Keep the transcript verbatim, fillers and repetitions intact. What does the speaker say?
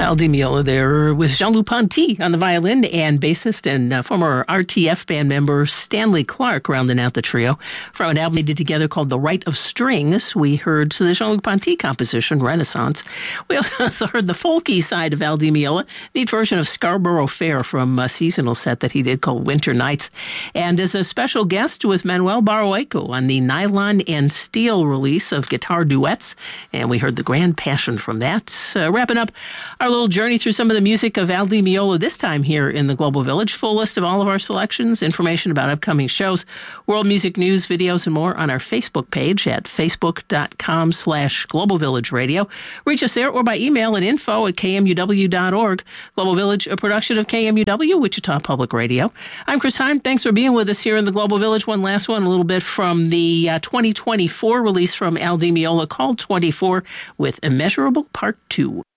Al Di Meola there with Jean-Luc Ponty on the violin and bassist and uh, former R T F band member Stanley Clarke rounding out the trio. From an album they did together called The Rite of Strings, we heard the Jean-Luc Ponty composition, Renaissance. We also heard the folky side of Al Di Meola, neat version of Scarborough Fair from a seasonal set that he did called Winter Nights. And as a special guest with Manuel Barrueco on the Nylon and Steel release of Guitar Duets. And we heard the Grand Passion from that. Uh, wrapping up our little journey through some of the music of Al Di Meola this time here in the Global Village. Full list of all of our selections, information about upcoming shows, world music news, videos, and more on our Facebook page at facebook.com slash Global Village Radio. Reach us there or by email at info at k m u w dot org. Global Village, a production of K M U W, Wichita Public Radio. I'm Chris Heim. Thanks for being with us here in the Global Village. One last one, a little bit from the uh, twenty twenty-four release from Al Di Meola called twenty-four with Immeasurable Part two.